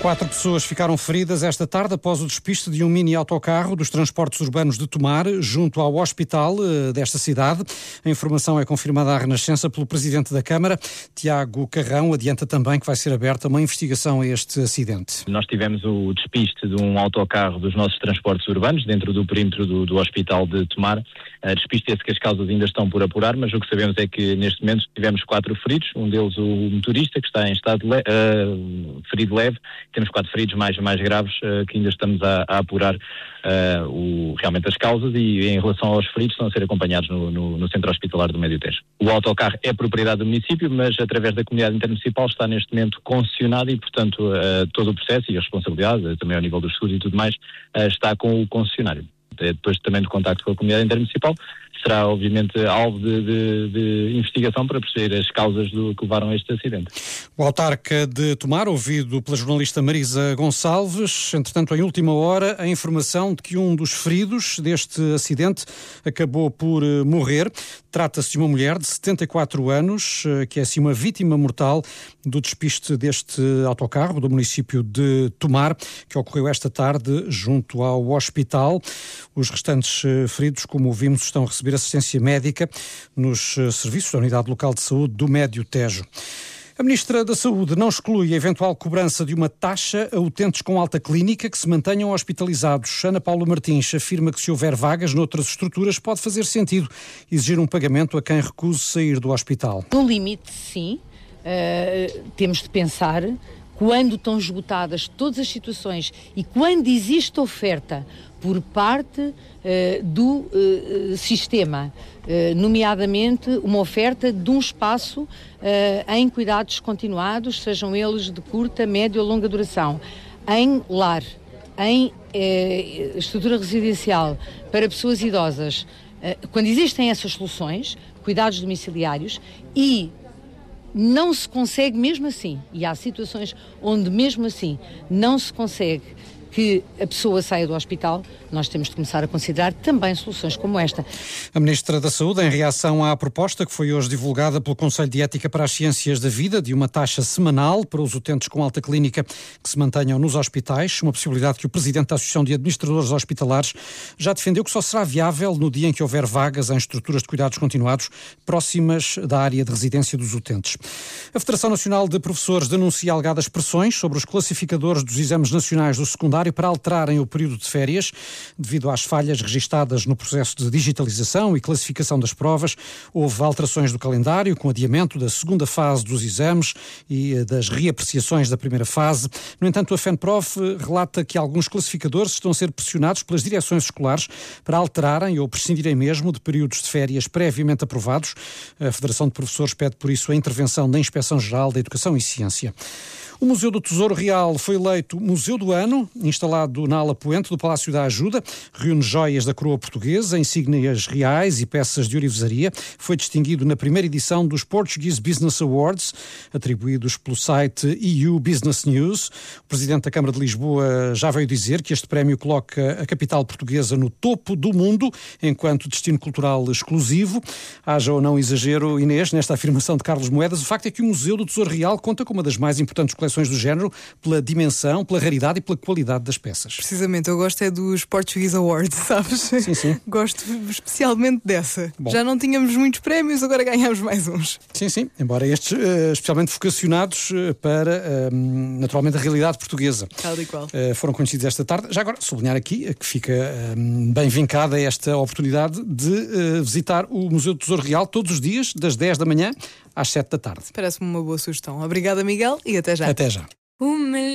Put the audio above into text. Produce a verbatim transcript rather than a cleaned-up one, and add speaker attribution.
Speaker 1: Quatro pessoas ficaram feridas esta tarde após o despiste de um mini-autocarro dos transportes urbanos de Tomar, junto ao hospital uh, desta cidade. A informação é confirmada à Renascença pelo Presidente da Câmara. Tiago Carrão adianta também que vai ser aberta uma investigação a este acidente.
Speaker 2: Nós tivemos o despiste de um autocarro dos nossos transportes urbanos dentro do perímetro do, do hospital de Tomar. Uh, despiste esse que as causas ainda estão por apurar, mas o que sabemos é que neste momento tivemos quatro feridos, um deles o motorista, que está em estado le- uh, ferido leve. Temos quatro feridos mais, mais graves uh, que ainda estamos a, a apurar uh, o, realmente as causas, e em relação aos feridos estão a ser acompanhados no, no, no centro hospitalar do Médio Tejo. O autocarro é propriedade do município, mas através da comunidade intermunicipal está neste momento concessionado e, portanto, uh, todo o processo e a responsabilidade, uh, também ao nível dos seguros e tudo mais, uh, está com o concessionário. Depois também do contacto com a comunidade intermunicipal, será obviamente alvo de, de, de investigação para perceber as causas do, que levaram a este acidente.
Speaker 1: O autarca de Tomar, ouvido pela jornalista Marisa Gonçalves, entretanto, em última hora, a informação de que um dos feridos deste acidente acabou por morrer. Trata-se de uma mulher de setenta e quatro anos, que é assim uma vítima mortal do despiste deste autocarro do município de Tomar, que ocorreu esta tarde junto ao hospital. Os restantes feridos, como ouvimos, estão a receber assistência médica nos serviços da Unidade Local de Saúde do Médio Tejo. A Ministra da Saúde não exclui a eventual cobrança de uma taxa a utentes com alta clínica que se mantenham hospitalizados. Ana Paula Martins afirma que, se houver vagas noutras estruturas, pode fazer sentido exigir um pagamento a quem recuse sair do hospital.
Speaker 3: No limite, sim. Uh, temos de pensar, quando estão esgotadas todas as situações e quando existe oferta por parte uh, do uh, sistema, uh, nomeadamente uma oferta de um espaço uh, em cuidados continuados, sejam eles de curta, média ou longa duração, em lar, em uh, estrutura residencial para pessoas idosas. Uh, quando existem essas soluções, cuidados domiciliários, e não se consegue mesmo assim, e há situações onde mesmo assim não se consegue que a pessoa saia do hospital, nós temos de começar a considerar também soluções como esta.
Speaker 1: A Ministra da Saúde, em reação à proposta que foi hoje divulgada pelo Conselho de Ética para as Ciências da Vida, de uma taxa semanal para os utentes com alta clínica que se mantenham nos hospitais, uma possibilidade que o Presidente da Associação de Administradores Hospitalares já defendeu que só será viável no dia em que houver vagas em estruturas de cuidados continuados próximas da área de residência dos utentes. A Federação Nacional de Professores denuncia alegadas pressões sobre os classificadores dos exames nacionais do secundário para alterarem o período de férias, devido às falhas registadas no processo de digitalização e classificação das provas. Houve alterações do calendário, com adiamento da segunda fase dos exames e das reapreciações da primeira fase. No entanto, a FENPROF relata que alguns classificadores estão a ser pressionados pelas direções escolares para alterarem ou prescindirem mesmo de períodos de férias previamente aprovados. A Federação de Professores pede, por isso, a intervenção da Inspeção-Geral da Educação e Ciência. O Museu do Tesouro Real foi eleito Museu do Ano, instalado na ala poente do Palácio da Ajuda. Reúne joias da coroa portuguesa, insígnias reais e peças de ourivesaria. Foi distinguido na primeira edição dos Portuguese Business Awards, atribuídos pelo site E U Business News. O Presidente da Câmara de Lisboa já veio dizer que este prémio coloca a capital portuguesa no topo do mundo, enquanto destino cultural exclusivo. Haja ou não exagero, Inês, nesta afirmação de Carlos Moedas, o facto é que o Museu do Tesouro Real conta com uma das mais importantes coleções do género, pela dimensão, pela raridade e pela qualidade das peças.
Speaker 4: Precisamente, eu gosto é dos Portuguese Awards, sabes?
Speaker 1: Sim, sim.
Speaker 4: Gosto especialmente dessa.
Speaker 1: Bom.
Speaker 4: Já não tínhamos muitos prémios, agora ganhamos mais uns.
Speaker 1: Sim, sim, embora estes uh, especialmente vocacionados uh, para, uh, naturalmente, a realidade portuguesa.
Speaker 4: Tal e qual.
Speaker 1: Uh, foram conhecidos esta tarde. Já agora, sublinhar aqui uh, que fica uh, bem vincada esta oportunidade de uh, visitar o Museu do Tesouro Real todos os dias, das dez da manhã às sete da tarde.
Speaker 4: Parece-me uma boa sugestão. Obrigada, Miguel, e até já.
Speaker 1: Até já.